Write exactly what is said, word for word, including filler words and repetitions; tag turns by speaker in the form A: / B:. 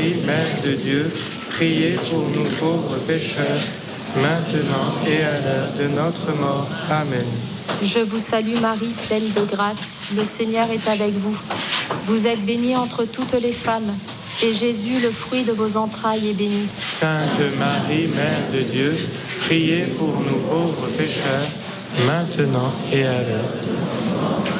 A: Marie, Mère de Dieu, priez pour nous pauvres pécheurs, maintenant et à l'heure de notre mort. Amen.
B: Je vous salue Marie, pleine de grâce, le Seigneur est avec vous. Vous êtes bénie entre toutes les femmes, et Jésus, le fruit de vos entrailles, est béni.
A: Sainte Marie, Mère de Dieu, priez pour nous pauvres pécheurs, maintenant et à l'heure de notre mort.